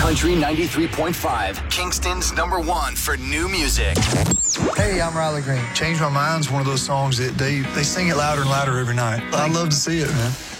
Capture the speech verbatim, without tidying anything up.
Country ninety-three point five, Kingston's number one for new music. Hey, I'm Riley Green. Change My Mind's one of those songs that they, they sing it louder and louder every night. I love to see it, man.